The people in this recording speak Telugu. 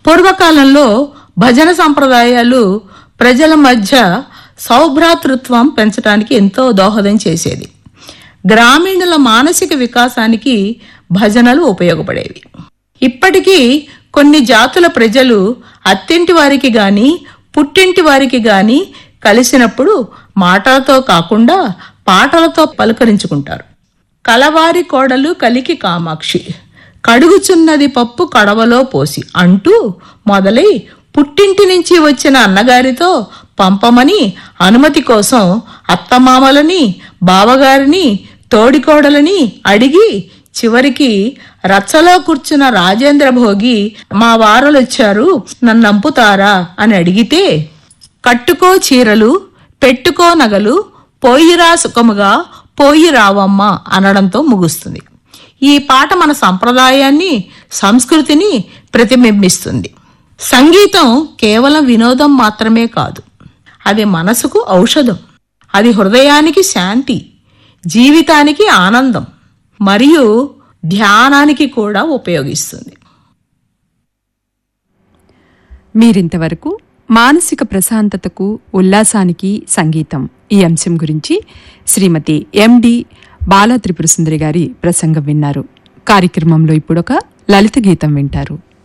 పూర్వకాలంలో భజన సంప్రదాయాలు ప్రజల మధ్య సౌభ్రాతృత్వం పెంచడానికి ఎంతో దోహదం చేసేది. గ్రామీణుల మానసిక వికాసానికి భజనలు ఉపయోగపడేవి. ఇప్పటికీ కొన్ని జాతుల ప్రజలు అత్తింటి వారికి గాని పుట్టింటి వారికి గాని కలిసినప్పుడు మాటలతో కాకుండా పాటలతో పలకరించుకుంటారు. కలవారి కోడలు కలికి కామాక్షి, కడుగుచున్నది పప్పు కడవలో పోసి అంటూ మొదలై పుట్టింటి నుంచి వచ్చిన అన్నగారితో పంపమని అనుమతి కోసం అత్తమామలని, బావగారిని, తోడికోడలని అడిగి చివరికి రచ్చలో కూర్చున్న రాజేంద్ర భోగి మా వారలొచ్చారు నన్నంపుతారా అని అడిగితే కట్టుకో చీరలు పెట్టుకో నగలు పోయిరా సుఖముగా పోయి రావమ్మా అనడంతో ముగుస్తుంది. ఈ పాట మన సంప్రదాయాన్ని, సంస్కృతిని ప్రతిబింబిస్తుంది. సంగీతం కేవలం వినోదం మాత్రమే కాదు, అది మనసుకు ఔషధం, అది హృదయానికి శాంతి, జీవితానికి ఆనందం మరియు ధ్యానానికి కూడా ఉపయోగిస్తుంది. మీరింతవరకు మానసిక ప్రశాంతతకు, ఉల్లాసానికి సంగీతం ఈ అంశం గురించి శ్రీమతి ఎండి బాలా త్రిపుర సుందరి గారి ప్రసంగం విన్నారు. కార్యక్రమంలో ఇప్పుడొక లలిత గీతం వింటారు.